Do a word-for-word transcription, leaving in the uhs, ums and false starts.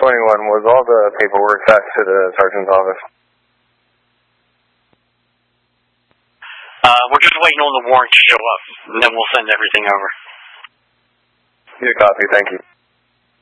twenty-one, was all the paperwork faxed to the sergeant's office? Uh, we're just waiting on the warrant to show up, and then we'll send everything over. Good copy, thank you.